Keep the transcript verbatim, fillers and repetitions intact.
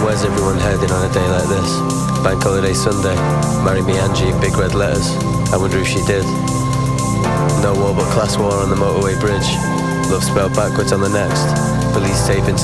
Where's everyone heading on a day like this? Bank holiday Sunday. Marry me Angie in big red letters. I wonder if she did. No war but class war on the motorway bridge. Love spelled backwards on the next. Police taping